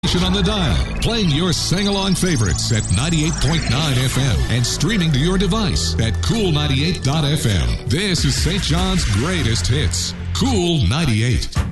On the dial, playing your sing-along favorites at 98.9 FM and streaming to your device at Cool98.fm. This is St. John's greatest hits, Cool 98.